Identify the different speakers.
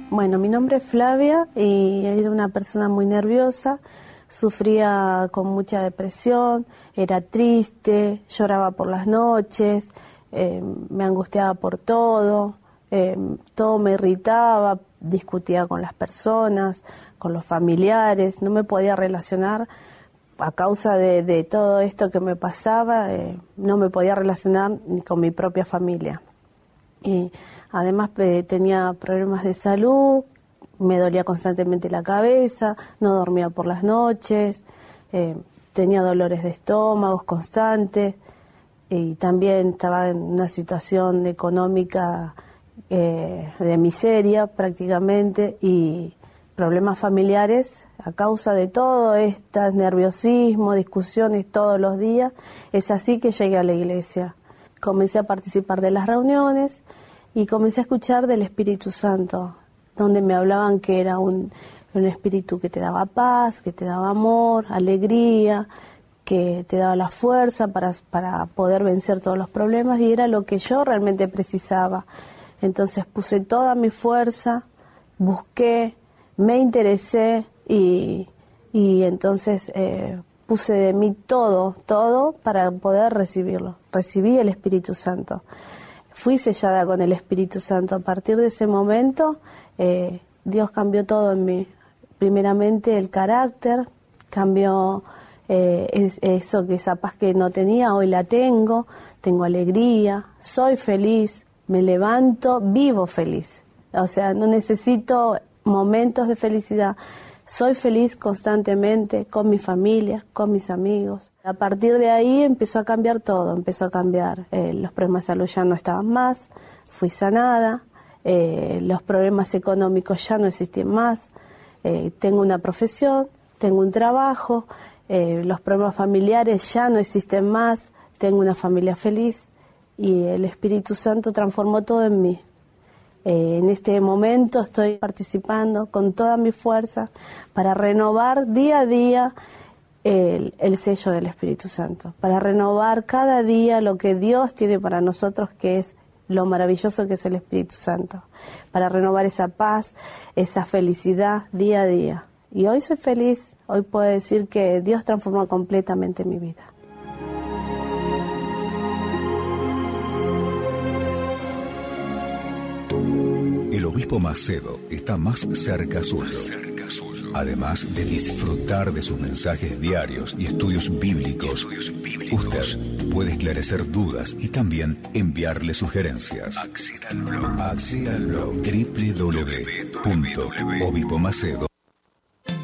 Speaker 1: Bueno, mi nombre es Flavia y era una persona muy nerviosa, sufría con mucha depresión, era triste, lloraba por las noches, me angustiaba por todo me irritaba, discutía con las personas, con los familiares, no me podía relacionar a causa de todo esto que me pasaba, no me podía relacionar ni con mi propia familia. Y además tenía problemas de salud, me dolía constantemente la cabeza, no dormía por las noches, tenía dolores de estómago constantes y también estaba en una situación económica de miseria prácticamente y problemas familiares a causa de todo este nerviosismo, discusiones todos los días. Es así que llegué a la iglesia. Comencé a participar de las reuniones y comencé a escuchar del Espíritu Santo, donde me hablaban que era un espíritu que te daba paz, que te daba amor, alegría, que te daba la fuerza para poder vencer todos los problemas, y era lo que yo realmente precisaba. Entonces puse toda mi fuerza, busqué, me interesé y entonces puse de mí todo para poder recibirlo. Recibí el Espíritu Santo. Fui sellada con el Espíritu Santo. A partir de ese momento, Dios cambió todo en mí. Primeramente el carácter, cambió eso, que esa paz que no tenía, hoy la tengo alegría, soy feliz, me levanto, vivo feliz. O sea, no necesito momentos de felicidad. Soy feliz constantemente con mi familia, con mis amigos. A partir de ahí empezó a cambiar todo, empezó a cambiar. Los problemas de salud ya no estaban más, fui sanada, los problemas económicos ya no existen más, tengo una profesión, tengo un trabajo, los problemas familiares ya no existen más, tengo una familia feliz y el Espíritu Santo transformó todo en mí. En este momento estoy participando con toda mi fuerza para renovar día a día el sello del Espíritu Santo, para renovar cada día lo que Dios tiene para nosotros, que es lo maravilloso que es el Espíritu Santo, para renovar esa paz, esa felicidad día a día. Y hoy soy feliz, hoy puedo decir que Dios transformó completamente mi vida.
Speaker 2: El obispo Macedo está más cerca suyo. Además de disfrutar de sus mensajes diarios y estudios bíblicos, usted puede esclarecer dudas y también enviarle sugerencias. Acceda al blog www.obispomacedo.com.